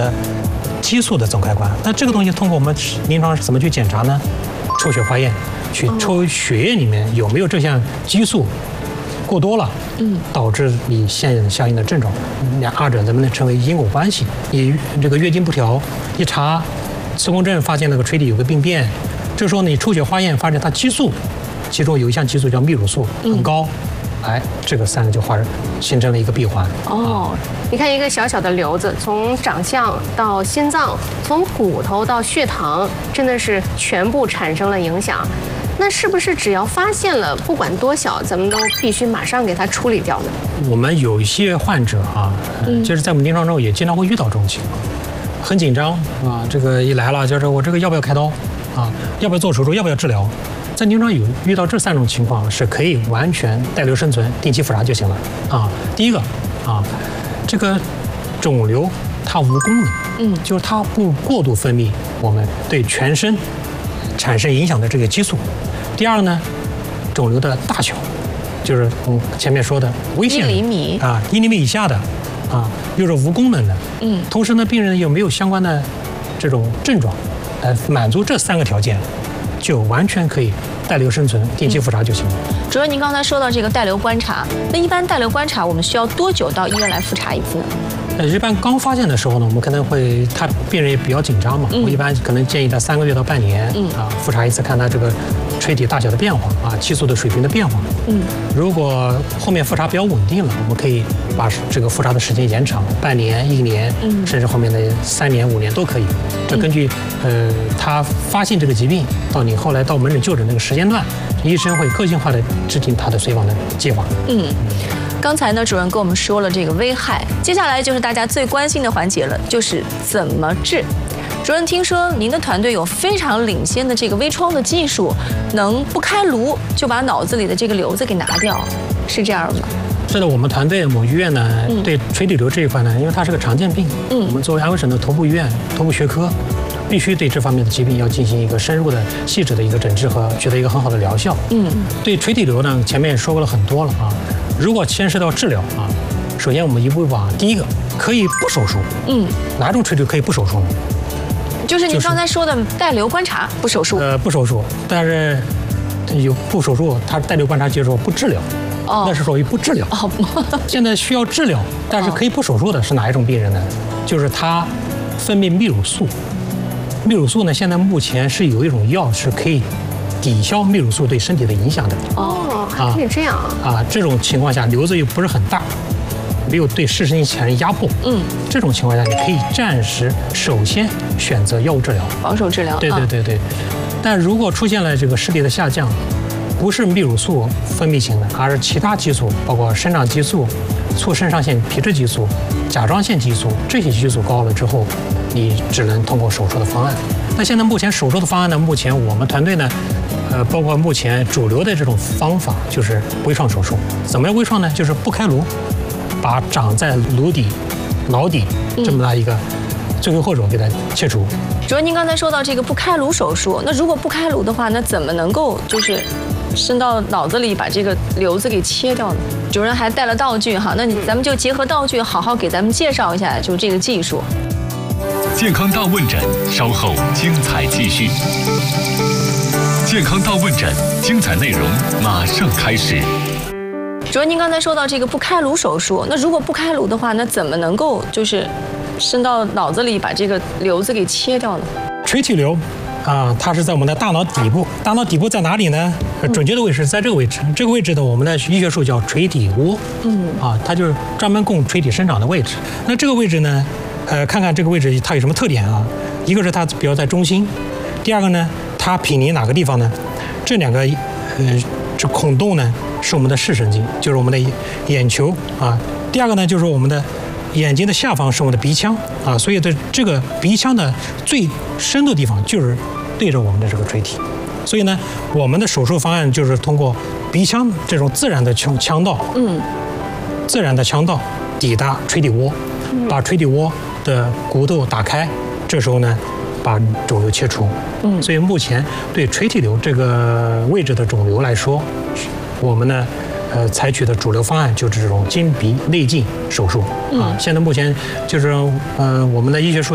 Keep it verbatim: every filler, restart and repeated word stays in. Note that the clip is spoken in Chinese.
的激素的总开关。那这个东西通过我们临床是怎么去检查呢？抽血化验，去抽血液里面有没有这项激素过多了，嗯，导致你现相应的症状，两二者能不能成为因果关系？你这个月经不调，一查磁共振发现那个垂体有个病变，这时候你抽血化验发现它激素，其中有一项激素叫泌乳素很高。嗯哎，这个三个就化形成了一个闭环。 哦，你看一个小小的瘤子，从长相到心脏，从骨头到血糖，真的是全部产生了影响。那是不是只要发现了，不管多小，咱们都必须马上给它处理掉呢？ 我们有一些患者啊，嗯、就是在我们临床中也经常会遇到这种情况，很紧张啊，这个一来了就是我这个要不要开刀啊，要不要做手术，要不要治疗？在临床有遇到这三种情况，是可以完全带瘤生存，定期复查就行了啊。第一个啊，这个肿瘤它无功能，嗯，就是它不过度分泌我们对全身产生影响的这个激素。第二呢，肿瘤的大小，就是嗯前面说的危险一厘米啊，一厘米以下的啊，又是无功能的，嗯，同时呢，病人有没有相关的这种症状，来满足这三个条件，就完全可以带瘤生存，定期复查就行了。 主任，您刚才说到这个带瘤观察，那一般带瘤观察我们需要多久到医院来复查一次呢？ 呃，一般刚发现的时候呢，我们可能会，他病人也比较紧张嘛，嗯、我一般可能建议他三个月到半年，嗯、啊，复查一次，看他这个垂体大小的变化啊，激素的水平的变化。嗯，如果后面复查比较稳定了，我们可以把这个复查的时间延长，半年、一年，嗯、甚至后面的三年、五年都可以。这根据呃他发现这个疾病到你后来到门诊就诊那个时间段，医生会个性化的制定他的随访的计划。嗯。 刚才呢，主任跟我们说了这个危害，接下来就是大家最关心的环节了，就是怎么治。主任，听说您的团队有非常领先的这个微创的技术，能不开颅就把脑子里的这个瘤子给拿掉，是这样吗？ 是的，我们团队我们医院呢，嗯、对垂体瘤这一块呢，因为它是个常见病，嗯，我们作为安徽省的头部医院、头部学科，必须对这方面的疾病要进行一个深入的、细致的一个诊治和取得一个很好的疗效。嗯，对垂体瘤呢，前面也说过了很多了啊。如果牵涉到治疗啊，首先我们一步一步啊，第一个可以不手术。嗯，哪种垂体可以不手术呢？ 就是您刚才说的带瘤观察不手术。 呃，不手术，但是有不手术，它带瘤观察就是说不治疗。哦，那是属于不治疗。哦，现在需要治疗，但是可以不手术的是哪一种病人呢？就是他分泌泌乳素。泌乳素呢，现在目前是有一种药是可以抵消泌乳素对身体的影响的。 哦，还可以这样啊！ 啊，这种情况下瘤子又不是很大，没有对视神经产生压迫。嗯，这种情况下你可以暂时首先选择药物治疗， 保守治疗。 对对对对。但如果出现了这个视力的下降，不是泌乳素分泌型的，而是其他激素，包括生长激素、促肾上腺皮质激素、甲状腺激素，这些激素高了之后，你只能通过手术的方案。那现在目前手术的方案呢？目前我们团队呢，呃，包括目前主流的这种方法就是微创手术。怎么样微创呢？就是不开颅，把长在颅底、脑底这么大一个罪魁祸首给它切除。 主任，您刚才说到这个不开颅手术，那如果不开颅的话，那怎么能够就是伸到脑子里把这个瘤子给切掉呢？主任还带了道具哈，那你咱们就结合道具，好好给咱们介绍一下，就这个技术。 健康大问诊，稍后精彩继续。健康大问诊，精彩内容马上开始。 主任，您刚才说到这个不开颅手术，那如果不开颅的话，那怎么能够就是伸到脑子里把这个瘤子给切掉呢？ 垂体瘤啊，它是在我们的大脑底部。大脑底部在哪里呢？准确的位置在这个位置。这个位置呢，我们的医学术叫垂体窝。嗯，啊，它就是专门供垂体生长的位置。那这个位置呢，呃，看看这个位置它有什么特点啊？一个是它比较在中心，第二个呢，它毗邻哪个地方呢？这两个呃，这孔洞呢是我们的视神经，就是我们的眼球啊。第二个呢，就是我们的眼睛的下方是我们的鼻腔啊，所以的这个鼻腔的最深的地方就是对着我们的这个垂体，所以呢，我们的手术方案就是通过鼻腔这种自然的腔腔道，嗯，自然的腔道抵达垂体窝，把垂体窝的骨头打开，这时候呢，把肿瘤切除。嗯，所以目前对垂体瘤这个位置的肿瘤来说，我们呢。呃，采取的主流方案就是这种经鼻内镜手术啊。现在目前就是呃，我们的医学术